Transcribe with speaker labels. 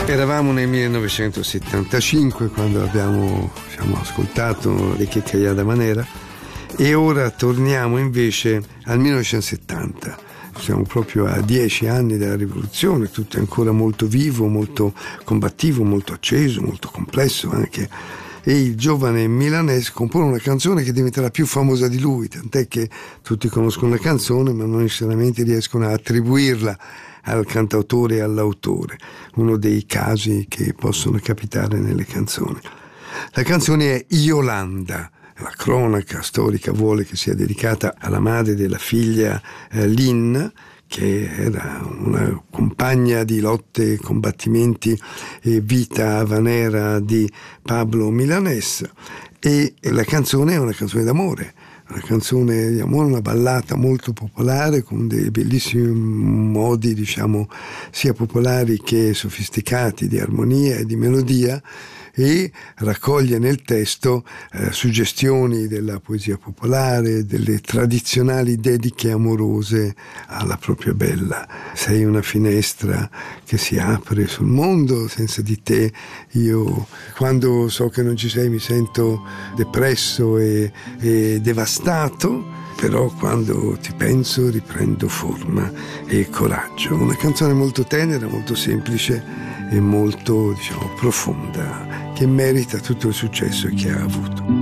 Speaker 1: Eravamo nel 1975 quando abbiamo ascoltato Le Chiccaia da Manera, e ora torniamo invece al 1970. Siamo proprio a 10 anni dalla rivoluzione, tutto è ancora molto vivo, molto combattivo, molto acceso, molto complesso anche. E il giovane milanese compone una canzone che diventerà più famosa di lui, tant'è che tutti conoscono la canzone ma non necessariamente riescono a attribuirla al cantautore e all'autore, uno dei casi che possono capitare nelle canzoni. La canzone è Iolanda. La cronaca storica vuole che sia dedicata alla madre della figlia Lynn, che era una compagna di lotte, combattimenti e vita havanera di Pablo Milanés, e la canzone è una canzone d'amore. Una canzone di amore, una ballata molto popolare con dei bellissimi modi, sia popolari che sofisticati di armonia e di melodia, e raccoglie nel testo suggestioni della poesia popolare, delle tradizionali dediche amorose alla propria bella. Sei una finestra che si apre sul mondo, senza di te io, quando so che non ci sei, mi sento depresso e devastato, però quando ti penso riprendo forma e coraggio. Una canzone molto tenera, molto semplice e molto profonda, che merita tutto il successo che ha avuto.